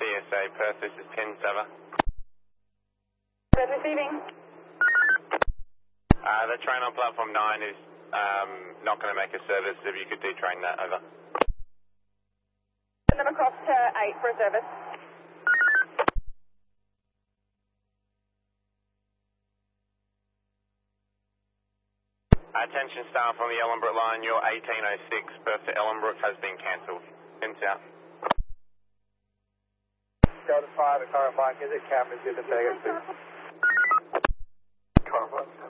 PSA, Perth, this is 10-7. Receiving. The train on platform 9 is not going to make a service. If you could detrain that, over. Send them across to 8 for a service. Attention staff on the Ellenbrook line, your 1806 Perth to Ellenbrook has been cancelled. In south. Go to 5 at car 5, is it cameras, is it Vegas? Car 5.